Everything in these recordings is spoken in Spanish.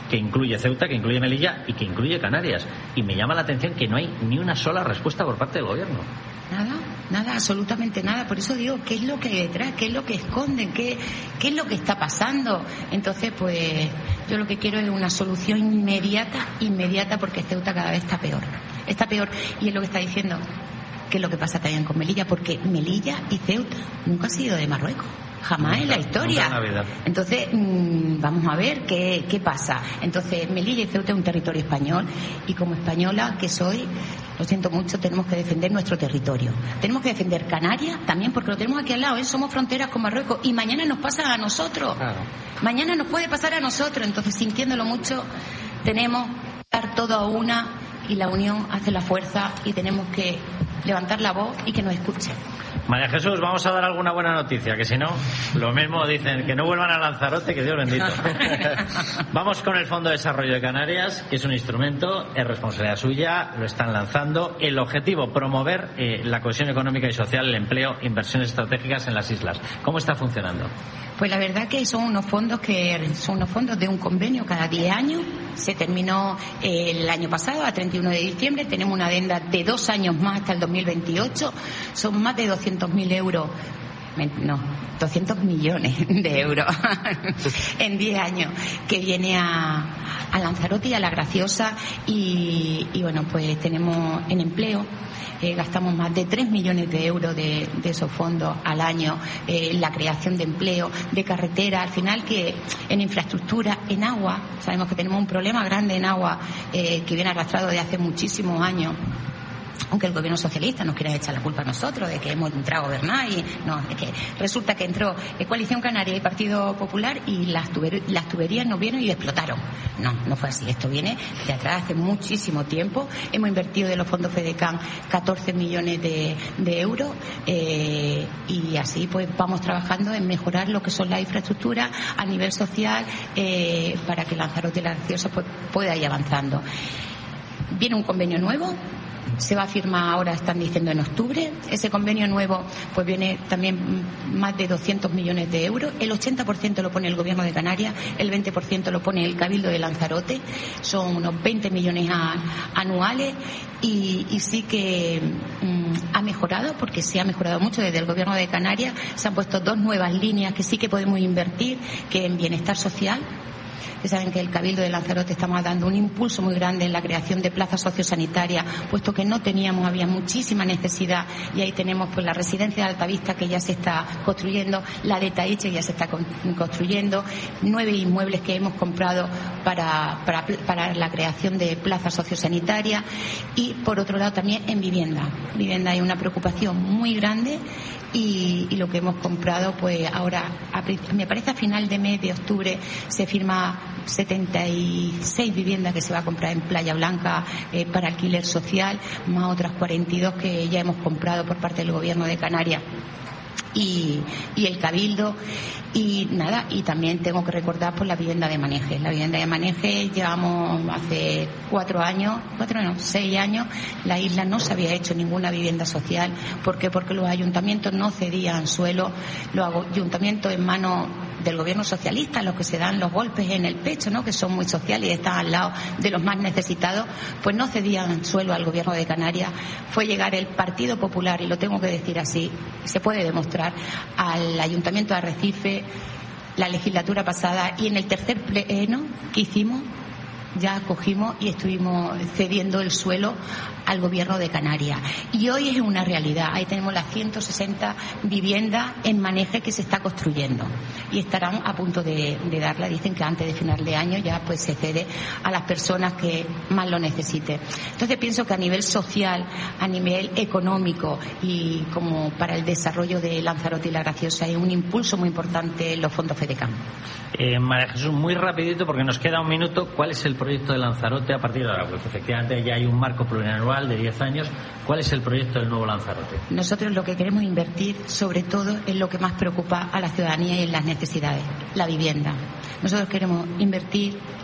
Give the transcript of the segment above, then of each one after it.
que incluye Ceuta, que incluye Melilla y que incluye Canarias. Y me llama la atención que no hay ni una sola respuesta por parte del gobierno. Nada, absolutamente nada. Por eso digo, ¿qué es lo que hay detrás? ¿Qué es lo que esconden? ¿Qué es lo que está pasando? Entonces, pues yo lo que quiero es una solución inmediata, porque Ceuta cada vez está peor. Está peor, y es lo que está diciendo, que es lo que pasa también con Melilla, porque Melilla y Ceuta nunca han sido de Marruecos. Jamás en la historia. Entonces, vamos a ver qué pasa. Entonces, Melilla y Ceuta es un territorio español, y como española que soy, lo siento mucho, tenemos que defender nuestro territorio. Tenemos que defender Canarias también, porque lo tenemos aquí al lado, somos fronteras con Marruecos, y mañana nos pasa a nosotros. Claro. Mañana nos puede pasar a nosotros. Entonces, sintiéndolo mucho, tenemos que dar todo a una, y la unión hace la fuerza, y tenemos que levantar la voz y que nos escuchen. María Jesús, vamos a dar alguna buena noticia, que si no, lo mismo dicen, que no vuelvan a Lanzarote, que Dios bendito. Vamos con el Fondo de Desarrollo de Canarias, que es un instrumento, es responsabilidad suya, lo están lanzando. El objetivo, promover la cohesión económica y social, el empleo, inversiones estratégicas en las islas. ¿Cómo está funcionando? Pues la verdad que son unos fondos de un convenio cada 10 años. Se terminó el año pasado, a 31 de diciembre. Tenemos una adenda de 2 años más hasta el 2028. Son más de 200.000 euros. No, 200 millones de euros en 10 años, que viene a Lanzarote y a La Graciosa. Y bueno, pues tenemos en empleo, gastamos más de 3 millones de euros de esos fondos al año, la creación de empleo, de carretera, al final, que en infraestructura, en agua. Sabemos que tenemos un problema grande en agua, que viene arrastrado de hace muchísimos años. Aunque el gobierno socialista nos quiera echar la culpa a nosotros de que hemos entrado a gobernar, y no, es que resulta que entró Coalición Canaria y Partido Popular, y las tuberías nos vieron y explotaron. No fue así. Esto viene de atrás, hace muchísimo tiempo. Hemos invertido de los fondos FEDECAN 14 millones de euros, y así pues vamos trabajando en mejorar lo que son las infraestructuras a nivel social, para que Lanzarote y La Graciosa pues pueda ir avanzando. Viene un convenio nuevo. Se va a firmar ahora, están diciendo, en octubre. Ese convenio nuevo pues viene también más de 200 millones de euros. El 80% lo pone el Gobierno de Canarias, el 20% lo pone el Cabildo de Lanzarote. Son unos 20 millones anuales, y sí que ha mejorado, porque se ha mejorado mucho desde el Gobierno de Canarias. Se han puesto 2 nuevas líneas que sí que podemos invertir, que en bienestar social. Que saben que el Cabildo de Lanzarote estamos dando un impulso muy grande en la creación de plazas sociosanitarias, puesto que no teníamos, había muchísima necesidad, y ahí tenemos pues la residencia de Altavista, que ya se está construyendo, la de Taiche ya se está construyendo, 9 inmuebles que hemos comprado para la creación de plazas sociosanitarias. Y por otro lado también en vivienda hay una preocupación muy grande, y lo que hemos comprado pues ahora, me parece a final de mes de octubre, se firma 76 viviendas que se va a comprar en Playa Blanca, para alquiler social, más otras 42 que ya hemos comprado por parte del Gobierno de Canarias y el Cabildo. Y nada, y también tengo que recordar por la vivienda de Maneje. La vivienda de Maneje, llevamos hace 6 años, la isla no se había hecho ninguna vivienda social. ¿Por qué? Porque los ayuntamientos no cedían suelo, los ayuntamientos en manos del gobierno socialista, los que se dan los golpes en el pecho, ¿no?, que son muy sociales y están al lado de los más necesitados, pues no cedían suelo al Gobierno de Canarias. Fue llegar el Partido Popular, y lo tengo que decir así, se puede demostrar, al Ayuntamiento de Arrecife la legislatura pasada, y en el tercer pleno que hicimos ya cogimos y estuvimos cediendo el suelo al Gobierno de Canarias. Y hoy es una realidad. Ahí tenemos las 160 viviendas en Maneje que se está construyendo, y estarán a punto de darla. Dicen que antes de final de año ya pues se cede a las personas que más lo necesiten. Entonces pienso que a nivel social, a nivel económico, y como para el desarrollo de Lanzarote y La Graciosa, hay un impulso muy importante en los fondos FEDECAN. María Jesús, muy rapidito porque nos queda un minuto. ¿Cuál es el proyecto de Lanzarote a partir de ahora? Porque efectivamente ya hay un marco plurianual de 10 años. ¿Cuál es el proyecto del nuevo Lanzarote? Nosotros lo que queremos invertir, sobre todo, es lo que más preocupa a la ciudadanía y en las necesidades: la vivienda. Nosotros queremos invertir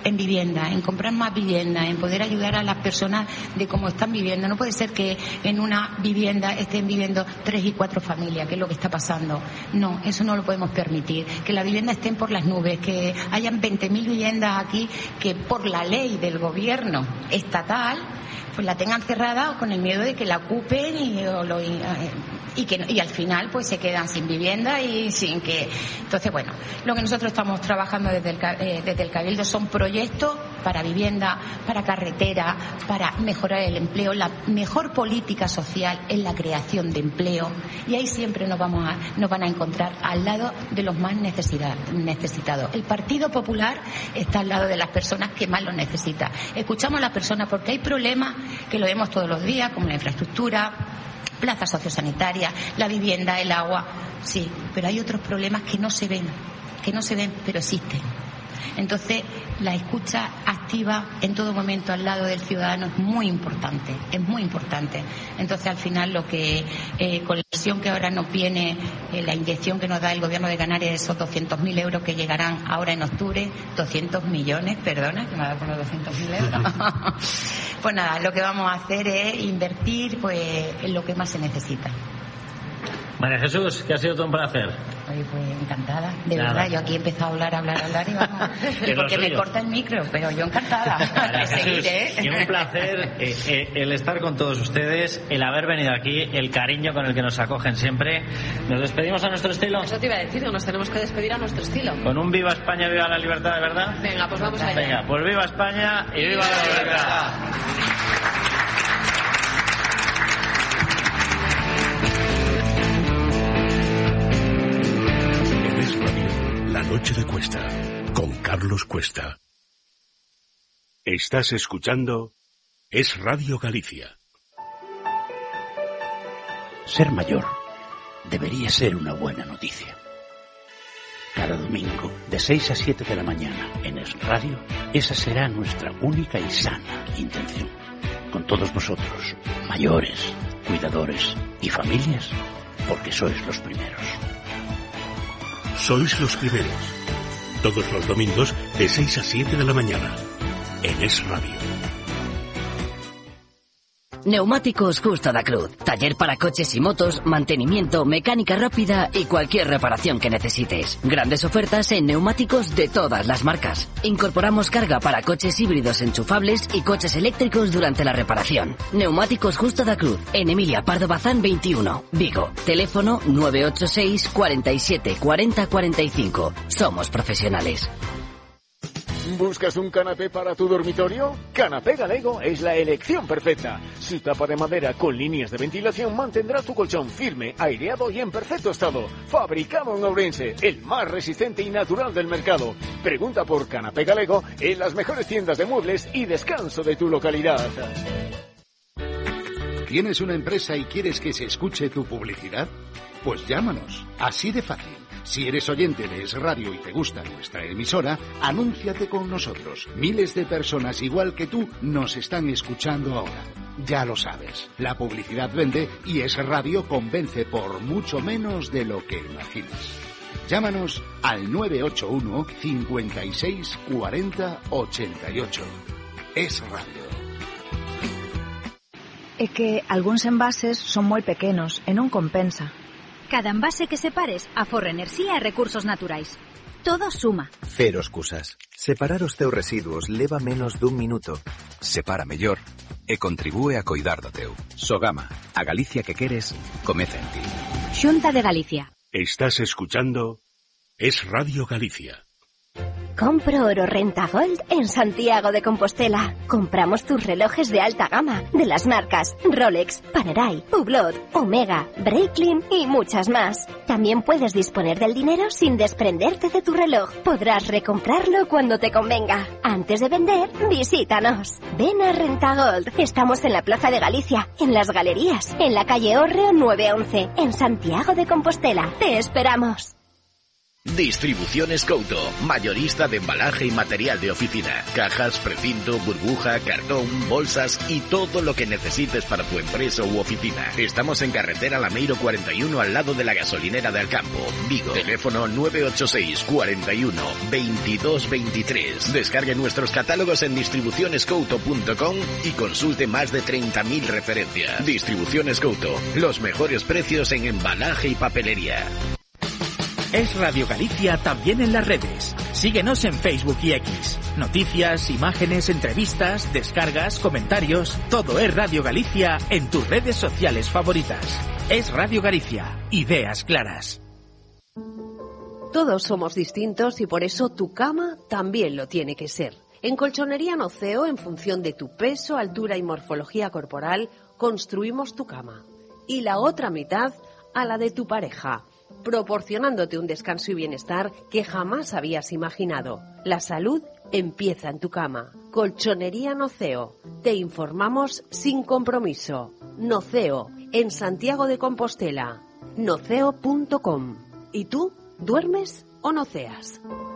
en vivienda, en comprar más vivienda, en poder ayudar a las personas de cómo están viviendo. No puede ser que en una vivienda estén viviendo 3 y 4 familias, que es lo que está pasando. No, eso no lo podemos permitir. Que las viviendas estén por las nubes, que hayan 20.000 viviendas aquí que por la ley del gobierno estatal pues la tengan cerrada con el miedo de que la ocupen y al final pues se quedan sin vivienda y sin que... Entonces, bueno, lo que nosotros estamos trabajando desde el Cabildo son proyectos para vivienda, para carretera, para mejorar el empleo. La mejor política social es la creación de empleo, y ahí siempre nos van a encontrar al lado de los más necesitados. El Partido Popular está al lado de las personas que más lo necesitan. Escuchamos a las personas porque hay problemas que lo vemos todos los días, como la infraestructura, plazas sociosanitarias, la vivienda, el agua. Sí, pero hay otros problemas que no se ven, pero existen. Entonces, la escucha activa en todo momento al lado del ciudadano es muy importante. Entonces, al final, lo que con la inyección que ahora nos viene, la inyección que nos da el Gobierno de Canarias, esos 200.000 euros que llegarán ahora en octubre, 200 millones, perdona, que me ha dado con los 200.000 euros. Pues nada, lo que vamos a hacer es invertir pues en lo que más se necesita. María Jesús, que ha sido todo un placer. Oye, pues encantada, de verdad. Yo aquí he empezado a hablar y vamos. Porque me corta el micro, pero yo encantada. María Jesús, y un placer el estar con todos ustedes, el haber venido aquí, el cariño con el que nos acogen siempre. ¿Nos despedimos a nuestro estilo? Eso te iba a decir, nos tenemos que despedir a nuestro estilo. Con un viva España, viva la libertad, de verdad. Venga, pues vamos allá. Venga, pues viva España y viva la libertad. La noche de Cuesta, con Carlos Cuesta. Estás escuchando Es Radio Galicia. Ser mayor debería ser una buena noticia. Cada domingo, de 6 a 7 de la mañana, en Es Radio, esa será nuestra única y sana intención. Con todos vosotros, mayores, cuidadores y familias, porque sois los primeros. Sois los primeros. Todos los domingos de 6 a 7 de la mañana. En Es Radio. Neumáticos Justo da Cruz. Taller para coches y motos, mantenimiento, mecánica rápida y cualquier reparación que necesites. Grandes ofertas en neumáticos de todas las marcas. Incorporamos carga para coches híbridos enchufables y coches eléctricos durante la reparación. Neumáticos Justo da Cruz. En Emilia Pardo Bazán 21, Vigo. Teléfono 986 47 40 45. Somos profesionales. ¿Buscas un canapé para tu dormitorio? Canapé Galego es la elección perfecta. Su tapa de madera con líneas de ventilación mantendrá tu colchón firme, aireado y en perfecto estado. Fabricado en Ourense, el más resistente y natural del mercado. Pregunta por Canapé Galego en las mejores tiendas de muebles y descanso de tu localidad. ¿Tienes una empresa y quieres que se escuche tu publicidad? Pues llámanos, así de fácil. Si eres oyente de Es Radio y te gusta nuestra emisora, anúnciate con nosotros. Miles de personas igual que tú nos están escuchando ahora. Ya lo sabes, la publicidad vende y Es Radio convence por mucho menos de lo que imaginas. Llámanos al 981 56 40 88. Es Radio. É que algúns envases son moi pequenos e non compensa. Cada envase que separes aforra enerxía e recursos naturais. Todo suma. Cero excusas. Separar os teus residuos leva menos dun minuto. Separa mellor e contribúe a coidar do teu. Sogama, a Galicia que queres, comeza en ti. Xunta de Galicia. Estás escuchando Es Radio Galicia. Compro oro Renta Gold en Santiago de Compostela. Compramos tus relojes de alta gama, de las marcas Rolex, Panerai, Hublot, Omega, Breitling y muchas más. También puedes disponer del dinero sin desprenderte de tu reloj. Podrás recomprarlo cuando te convenga. Antes de vender, visítanos. Ven a Renta Gold. Estamos en la Plaza de Galicia, en Las Galerías, en la calle Hórreo 911, en Santiago de Compostela. Te esperamos. Distribuciones Couto, mayorista de embalaje y material de oficina, cajas, precinto, burbuja, cartón, bolsas y todo lo que necesites para tu empresa u oficina. Estamos en carretera Lameiro 41 al lado de la gasolinera de Alcampo, Vigo. Teléfono 986 41 22 23. Descargue nuestros catálogos en distribucionescouto.com y consulte más de 30.000 referencias. Distribuciones Couto, los mejores precios en embalaje y papelería. Es Radio Galicia también en las redes. Síguenos en Facebook y X. Noticias, imágenes, entrevistas, descargas, comentarios. Todo es Radio Galicia en tus redes sociales favoritas. Es Radio Galicia. Ideas claras. Todos somos distintos y por eso tu cama también lo tiene que ser. En Colchonería Noceo, en función de tu peso, altura y morfología corporal, construimos tu cama. Y la otra mitad a la de tu pareja, proporcionándote un descanso y bienestar que jamás habías imaginado. La salud empieza en tu cama. Colchonería Noceo. Te informamos sin compromiso. Noceo, en Santiago de Compostela. Noceo.com. ¿Y tú? ¿Duermes o noceas?